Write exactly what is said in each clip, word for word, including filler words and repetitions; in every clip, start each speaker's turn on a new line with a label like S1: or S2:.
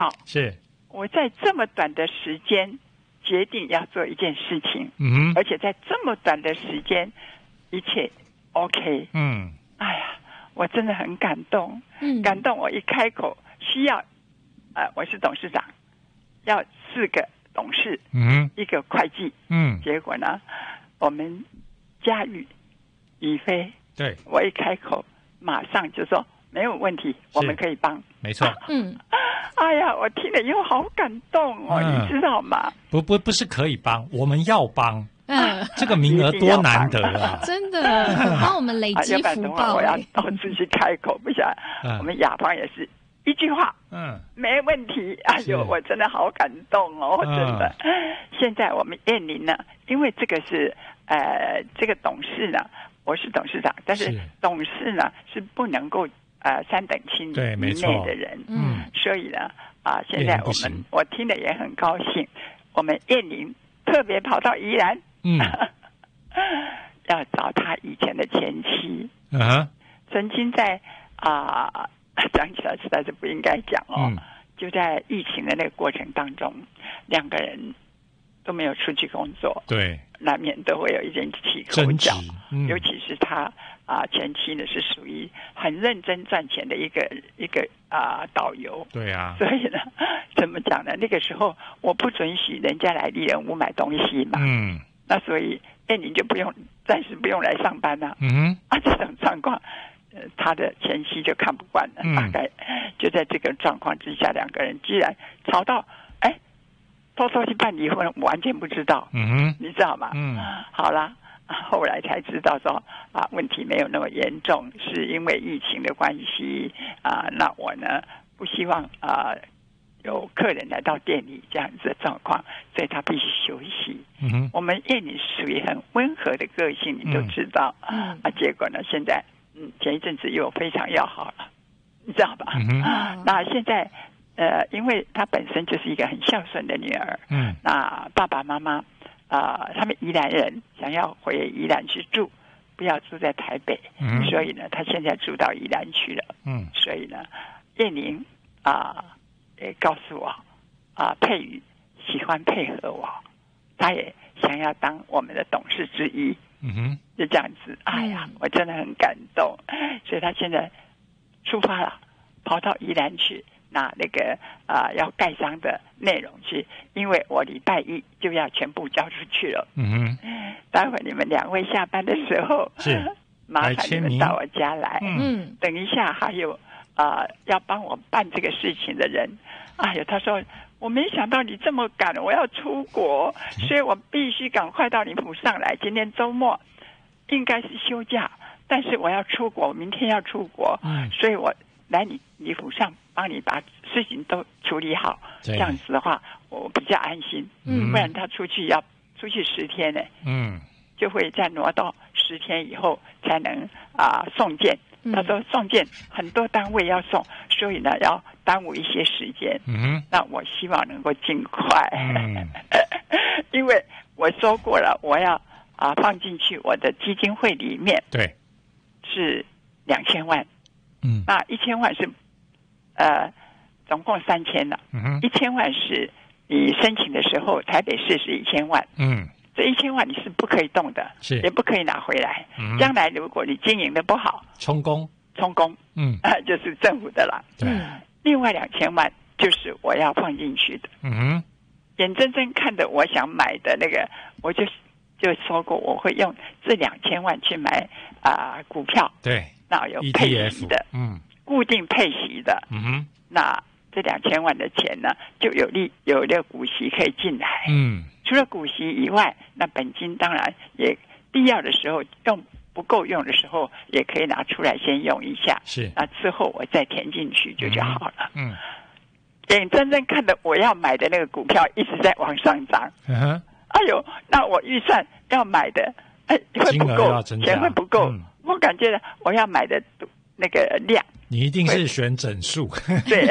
S1: 好，
S2: 是
S1: 我在这么短的时间决定要做一件事情，
S2: 嗯
S1: 而且在这么短的时间一切 OK，
S2: 嗯，
S1: 哎呀，我真的很感动，
S3: 嗯，
S1: 感动。我一开口需要，呃，我是董事长，要四个董事，
S2: 嗯
S1: 一个会计，
S2: 嗯，
S1: 结果呢，我们佳玉、宇飞，
S2: 对，
S1: 我一开口马上就说没有问题，我们可以帮。
S2: 没错。
S3: 嗯，
S1: 哎呀，我听了以后好感动哦，
S2: 嗯
S1: 你知道吗？
S2: 不不不是可以帮，我们要帮。
S3: 嗯，
S2: 这个名额多难得啊！
S3: 真的帮我们累积福报。
S1: 我要到处去开口，不想、嗯、我们亚芳也是一句话，嗯，没问题。哎呦，我真的好感动哦，真的。嗯、现在我们燕玲呢，因为这个是呃，这个董事呢，我是董事长，但是董事呢是不能够呃三等亲以内的人，嗯，所以呢啊、呃，现在我们我听了也很高兴，我们燕玲特别跑到宜兰。嗯，要找他以前的前妻，嗯、uh-huh. 曾经在啊，讲、呃、起来实在是不应该讲哦、嗯，就在疫情的那个过程当中，两个人都没有出去工作，
S2: 对，
S1: 难免都会有一点起口角，嗯、尤其是他啊、呃、前妻呢是属于很认真赚钱的一个一个啊、呃、导游，
S2: 对啊，
S1: 所以呢，怎么讲呢？那个时候我不准许人家来丽人屋买东西嘛，嗯。那所以，哎，你就不用暂时不用来上班了、啊。嗯啊，这种状况，呃，他的前妻就看不惯了。嗯、大概就在这个状况之下，两个人居然吵到，哎，偷偷去办离婚，完全不知道。嗯你知道吗？嗯，好啦，后来才知道说啊，问题没有那么严重，是因为疫情的关系啊。那我呢，不希望啊。有客人来到店里这样子的状况，所以他必须休息。嗯哼，我们燕玲属于很温和的个性，你都知道。嗯，啊，结果呢，现在嗯，前一阵子又非常要好了，你知道吧？嗯哼，那现在呃，因为她本身就是一个很孝顺的女儿。嗯，那爸爸妈妈啊、呃，他们宜兰人想要回宜兰去住，不要住在台北。嗯，所以呢，他现在住到宜兰去了。嗯，所以呢，燕玲啊。呃也告诉我啊，佩瑜喜欢配合我，他也想要当我们的董事之一。嗯哼，就这样子，哎呀，我真的很感动。所以他现在出发了，跑到宜兰去拿那个啊、呃、要盖章的内容去，因为我礼拜一就要全部交出去了。嗯哼，待会你们两位下班的时候，是麻烦你们到我家来。嗯，等一下还有。啊、呃，要帮我办这个事情的人，哎呀，他说我没想到你这么赶，我要出国，所以我必须赶快到你府上来。今天周末应该是休假，但是我要出国，我明天要出国，嗯，所以我来你你府上帮你把事情都处理好，这样子的话我比较安心，嗯，不然他出去要出去十天呢，嗯，就会再挪到十天以后才能啊、呃、送件。他说送件很多单位要送，所以呢要耽误一些时间。嗯，那我希望能够尽快。嗯，因为我说过了，我要啊放进去我的基金会里面。对，是两千万。嗯，那一千万是呃总共三千了。嗯，一千万是你申请的时候台北市是一千万。嗯。这一千万你是不可以动的，是也不可以拿回来。嗯、将来如果你经营的不好，充公，充公，嗯，啊、呃，就是政府的了。对，另外两千万就是我要放进去的。嗯哼，眼睁睁看着我想买的那个，我就就说过我会用这两千万去买啊、呃、股票。对，那有配息的，嗯，固定配息的。嗯哼，那这两千万的钱呢，就有利有了股息可以进来。嗯。除了股息以外，那本金当然也必要的时候用不够用的时候，也可以拿出来先用一下。是，那之后我再填进去就就好了。嗯，眼睁睁看着我要买的那个股票一直在往上涨。嗯，哎呦，那我预算要买的哎会不够，钱会不够。嗯、我感觉我要买的那个量，
S2: 你一定是选整数。
S1: 对。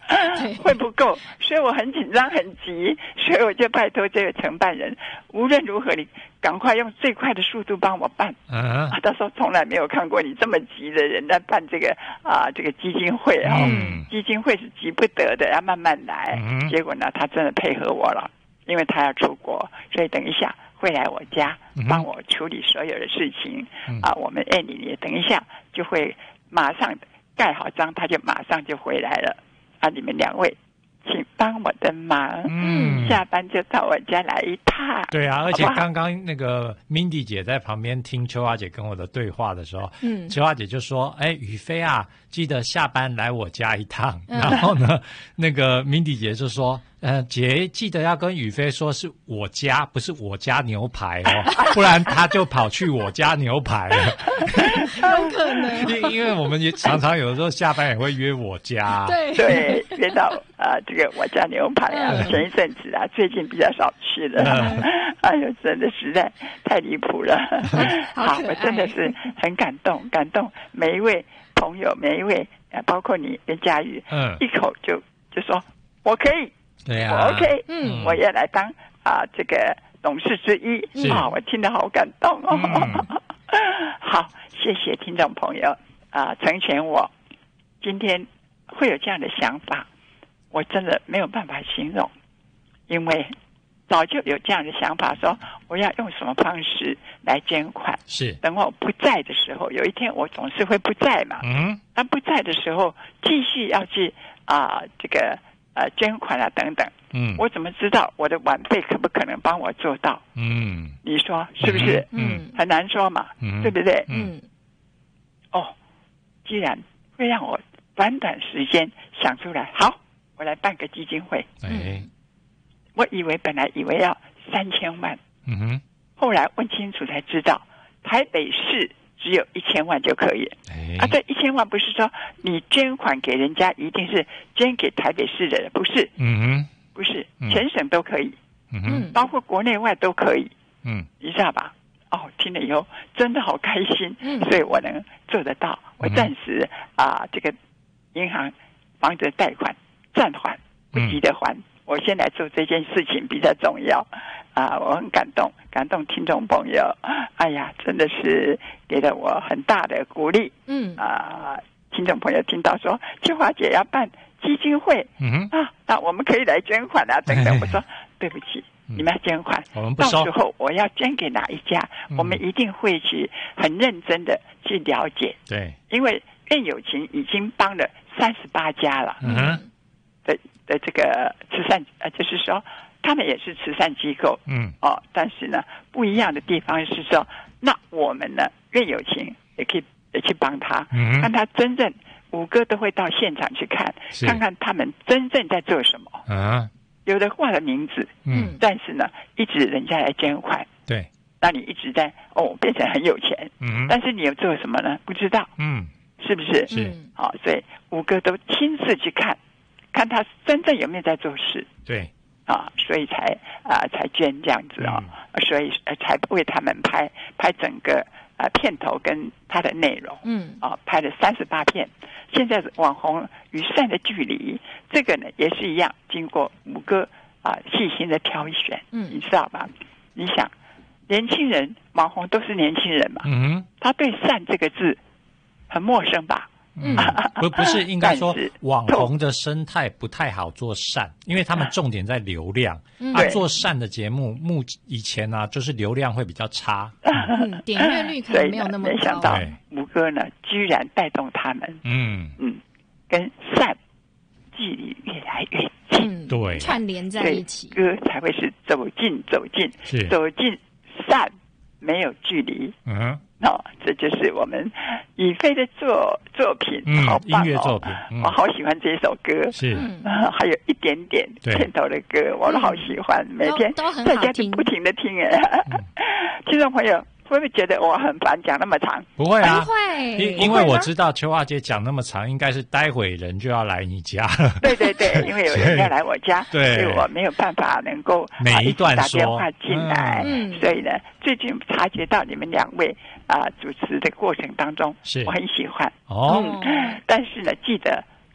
S1: 会不够，所以我很紧张很急，所以我就拜托这个承办人，无论如何你赶快用最快的速度帮我办。嗯、啊，他说从来没有看过你这么急的人在办这个啊这个基金会哦，嗯、基金会是急不得的，要慢慢来。嗯、结果呢，他真的配合我了，因为他要出国，所以等一下会来我家帮我处理所有的事情。嗯、啊，我们艾妮也等一下就会马上盖好章，他就马上就回来了。啊，你们两位请帮我的忙，嗯，下班就到我家来一趟。
S2: 对啊，而且刚刚那个 Mindy 姐在旁边听秋华姐跟我的对话的时候，嗯，秋华姐就说：“哎，宇飞啊，记得下班来我家一趟。嗯”然后呢，那个 Mindy 姐就说：“呃，姐记得要跟宇飞说是我家，不是我家牛排哦，不然他就跑去我家牛排了。”
S3: 有可能，
S2: 因因为我们也常常有的时候下班也会约我家，
S1: 对对，约到啊、呃、这个我家牛排啊，前一阵子啊，最近比较少去了，嗯、哎呦，真的实在太离谱了。好，我真的是很感动，感动每一位朋友，每一位啊，包括你跟佳玉，嗯，一口就就说我可以，
S2: 对呀、
S1: 啊，我 OK， 嗯，我也来当啊这个董事之一，啊，我听得好感动哦。嗯、好。谢谢听众朋友啊、呃，成全我今天会有这样的想法，我真的没有办法形容，因为早就有这样的想法，说我要用什么方式来捐款。
S2: 是，
S1: 等我不在的时候，有一天我总是会不在嘛，嗯，那不在的时候，继续要去啊、呃、这个呃捐款啊等等，嗯，我怎么知道我的晚辈可不可能帮我做到？嗯，你说是不是？嗯，很难说嘛，嗯，对不对？嗯。哦，既然会让我短短时间想出来，好，我来办个基金会。哎，我以为本来以为要三千万，嗯哼，后来问清楚才知道，台北市只有一千万就可以。哎，啊，这一千万不是说你捐款给人家一定是捐给台北市的人，不是，嗯哼，不是，全省都可以，嗯哼，包括国内外都可以，嗯，你知道吧？哦，听了以后真的好开心，嗯，所以我能做得到。我暂时啊、呃，这个银行房子贷款暂缓，不急得还。嗯、我先来做这件事情比较重要啊、呃！我很感动，感动听众朋友。哎呀，真的是给了我很大的鼓励。嗯啊、呃，听众朋友听到说秋华姐要办基金会，嗯啊，那我们可以来捐款啊，等等。我说对不起。你们要捐款，
S2: 我们不
S1: 到时候我要捐给哪一家，嗯、我们一定会去很认真的去了解。
S2: 对，
S1: 因为愿有情已经帮了三十八家了，嗯，的的这个慈善，呃，就是说他们也是慈善机构，嗯，哦，但是呢，不一样的地方是说，那我们呢，愿有情也可以也去帮他，嗯，看他真正五哥都会到现场去看，看看他们真正在做什么，啊。有的挂了名字，嗯，但是呢，一直人家来捐款，
S2: 对，
S1: 那你一直在哦变成很有钱，嗯，但是你有做什么呢？不知道，嗯，是不是？
S2: 是，
S1: 好、哦，所以五哥都亲自去看，看他真正有没有在做事，
S2: 对，
S1: 啊，所以才啊、呃、才捐这样子啊、哦嗯，所以呃才为他们拍拍整个啊、呃、片头跟他的内容，嗯，啊拍了三十八片。现在网红与善的距离，这个呢也是一样，经过五个啊细心的挑选，嗯，你知道吧？你想，年轻人网红都是年轻人嘛，嗯，他对善这个字很陌生吧？
S2: 嗯，不不是，应该说网红的生态不太好做善，因为他们重点在流量。嗯，啊，做善的节目，目以前呢、啊，就是流量会比较差，
S3: 嗯，点阅率可能没有那么高。
S1: 没想到五哥呢，居然带动他们，嗯嗯，跟善距离越来越近，
S3: 嗯、对，串联在一起，
S1: 歌才会是走近走近，
S2: 是
S1: 走近善，没有距离，嗯。哦，这就是我们宇飞的作作品，嗯、好棒哦！
S2: 音乐作品，嗯、
S1: 我好喜欢这首歌，
S2: 是、
S1: 呃，还有一点点片头的歌，我都好喜欢，嗯、每天在家就不停的听哎。嗯、听众朋友会不会觉得我很烦讲那么长？
S2: 不会啊，
S3: 不会，
S2: 因因为我知道秋华姐讲那么长，应该是待会人就要来你家了。
S1: 对对对，因为有人要来我家，
S2: 对，
S1: 所以我没有办法能够
S2: 每一段
S1: 打电话进来，嗯、所以呢，最近察觉到你们两位。啊，主持的过程当中，
S2: 是
S1: 我很喜欢
S2: 哦、
S1: 嗯。但是呢，记得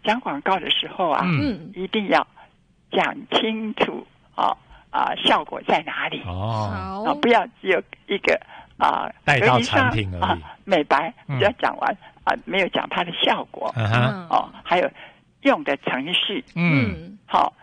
S1: 讲广告的时候啊，嗯，一定要讲清楚啊啊，效果在哪里哦，啊，不要只有一个啊
S2: 带到产品而已，啊、
S1: 美白只要讲完、嗯、啊，没有讲它的效果，嗯、哦，还有用的程序，嗯，好、